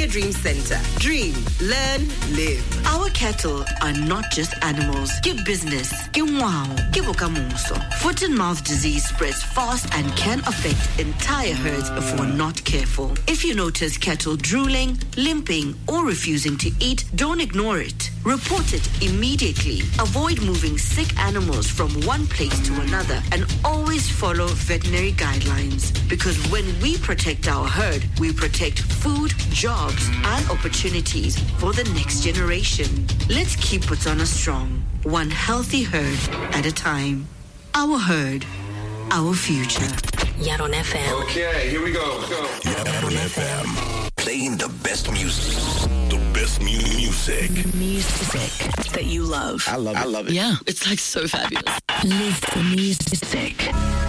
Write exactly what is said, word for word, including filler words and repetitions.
Kenya Dream Center. Dream, learn, live. Our cattle are not just animals. Give business. Give wow. Give okamuso. Foot and mouth disease spreads fast and can affect entire herds if we're not careful. If you notice cattle drooling, limping, or refusing to eat, don't ignore it. Report it immediately. Avoid moving sick animals from one place to another and always follow veterinary guidelines. Because when we protect our herd, we protect food, jobs, and opportunities for the next generation. Let's keep Botswana strong, one healthy herd at a time. Our herd, our future. Yaron F M. Okay, here we go. Let's go. Yaron F M. Playing the best music. The best mu- music. Music that you love. I love it. I love it. Yeah, it's like so fabulous. Live the music.